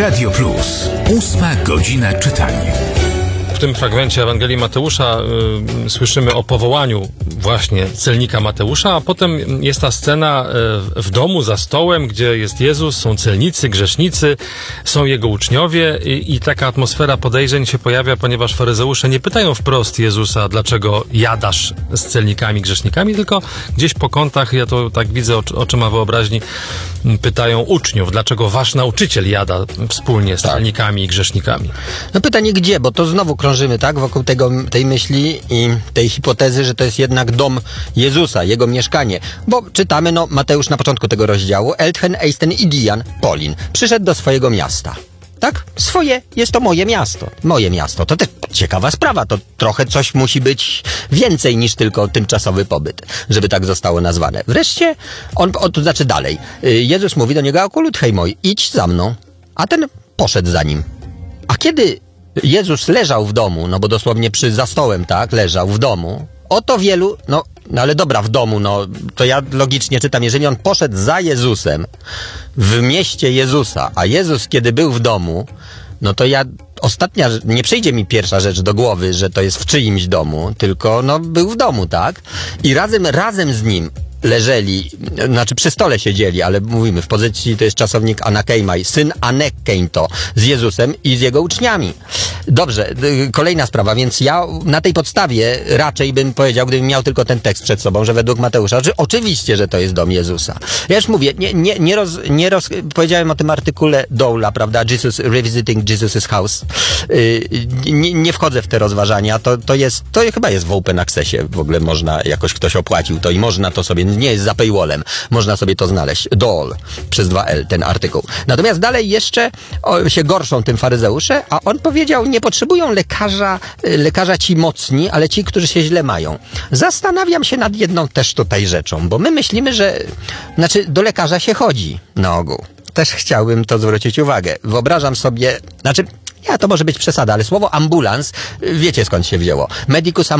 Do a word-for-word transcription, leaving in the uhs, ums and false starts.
Radio Plus. Ósma godzina czytania. W tym fragmencie Ewangelii Mateusza y, słyszymy o powołaniu właśnie celnika Mateusza, a potem jest ta scena y, w domu za stołem, gdzie jest Jezus, są celnicy, grzesznicy, są jego uczniowie i, i taka atmosfera podejrzeń się pojawia, ponieważ faryzeusze nie pytają wprost Jezusa, dlaczego jadasz z celnikami, grzesznikami, tylko gdzieś po kątach, ja to tak widzę oczy, oczyma wyobraźni, pytają uczniów, dlaczego wasz nauczyciel jada wspólnie z tak. celnikami i grzesznikami. No pytanie gdzie, bo to znowu krążymy, tak, wokół tego, tej myśli i tej hipotezy, że to jest jednak dom Jezusa, jego mieszkanie. Bo czytamy, no, Mateusz na początku tego rozdziału, Elthen, Eisten i Dian, Polin, przyszedł do swojego miasta. Tak? Swoje, jest to moje miasto. Moje miasto. To też ciekawa sprawa. To trochę coś musi być więcej niż tylko tymczasowy pobyt, żeby tak zostało nazwane. Wreszcie, on, on to znaczy dalej. Jezus mówi do niego, akulut hej mój, idź za mną. A ten poszedł za nim. A kiedy Jezus leżał w domu, no bo dosłownie przy za stołem, tak, leżał w domu, oto wielu, no, no ale dobra, w domu, no, to ja logicznie czytam, jeżeli on poszedł za Jezusem w mieście Jezusa, a Jezus kiedy był w domu, no to ja, ostatnia, nie przyjdzie mi pierwsza rzecz do głowy, że to jest w czyimś domu, tylko, no, był w domu, tak, i razem, razem z nim leżeli, znaczy przy stole siedzieli, ale mówimy, w pozycji to jest czasownik anakejmai, syn Anekkeimto z Jezusem i z jego uczniami. Dobrze, kolejna sprawa, więc ja na tej podstawie raczej bym powiedział, gdybym miał tylko ten tekst przed sobą, że według Mateusza, że oczywiście, że to jest dom Jezusa. Ja już mówię, nie, nie, nie, roz, nie roz, powiedziałem o tym artykule Doula, prawda, Jesus, Revisiting Jesus's House. Yy, nie, nie wchodzę w te rozważania, to, to jest, to chyba jest w open accessie, w ogóle można, jakoś ktoś opłacił to i można to sobie, nie jest za paywallem, można sobie to znaleźć. Doll, przez dwa L, ten artykuł. Natomiast dalej jeszcze o, się gorszą tym faryzeusze, a on powiedział, nie potrzebują lekarza, lekarza ci mocni, ale ci, którzy się źle mają. Zastanawiam się nad jedną też tutaj rzeczą, bo my myślimy, że, znaczy do lekarza się chodzi na ogół. Też chciałbym to zwrócić uwagę. Wyobrażam sobie, znaczy, ja, to może być przesada, ale słowo ambulans, wiecie skąd się wzięło. Medicus